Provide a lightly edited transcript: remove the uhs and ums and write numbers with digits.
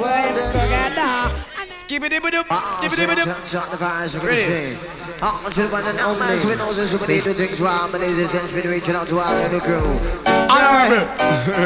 Skibidi-bidi-bidi, skibidi-bidi. Shot the fires, you can see. Up to the one and only. We know this, we need to think, man. Is a sense, been reaching out to all of the crew. All right.